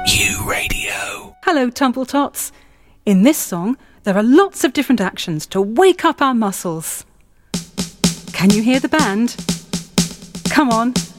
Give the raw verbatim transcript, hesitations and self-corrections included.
U Radio. Hello, Tumbletots. In this song, there are lots of different actions to wake up our muscles. Can you hear the band? Come on.